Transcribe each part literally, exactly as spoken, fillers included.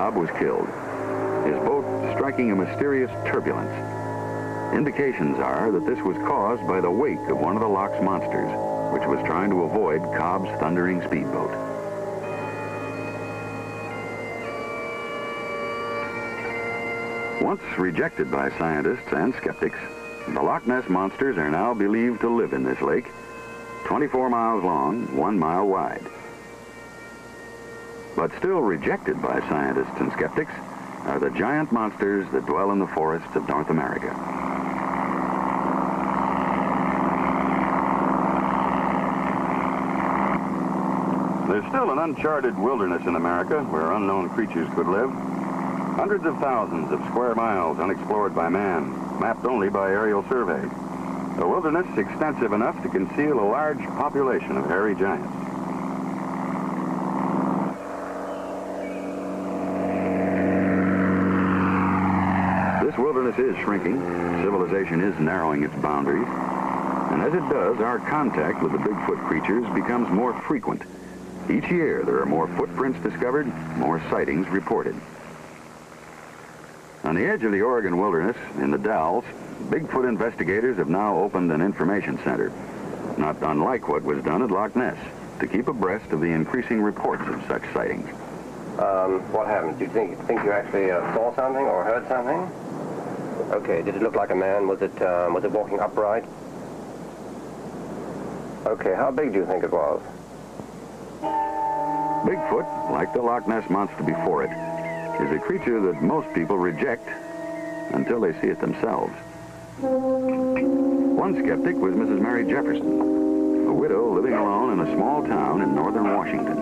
Cobb was killed, his boat striking a mysterious turbulence. Indications are that this was caused by the wake of one of the loch's monsters, which was trying to avoid Cobb's thundering speedboat. Once rejected by scientists and skeptics, the Loch Ness monsters are now believed to live in this lake, twenty-four miles long, one mile wide. But still rejected by scientists and skeptics are the giant monsters that dwell in the forests of North America. There's still an uncharted wilderness in America where unknown creatures could live. Hundreds of thousands of square miles unexplored by man, mapped only by aerial survey. A wilderness extensive enough to conceal a large population of hairy giants. This wilderness is shrinking. Civilization is narrowing its boundaries. And as it does, our contact with the Bigfoot creatures becomes more frequent. Each year, there are more footprints discovered, more sightings reported. On the edge of the Oregon wilderness, in the Dalles, Bigfoot investigators have now opened an information center, not unlike what was done at Loch Ness, to keep abreast of the increasing reports of such sightings. Um, what happened? Do you think, think you actually uh, saw something or heard something? Okay, did it look like a man? Was it, um, was it walking upright? Okay, how big do you think it was? Bigfoot, like the Loch Ness monster before it, is a creature that most people reject until they see it themselves. One skeptic was Missus Mary Jefferson, a widow living alone in a small town in northern Washington.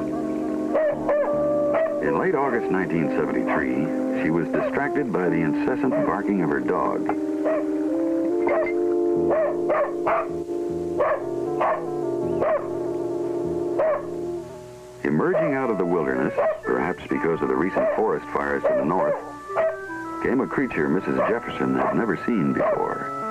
In late August nineteen seventy-three, she was distracted by the incessant barking of her dog. Emerging out of the wilderness, perhaps because of the recent forest fires to the north, came a creature Missus Jefferson had never seen before.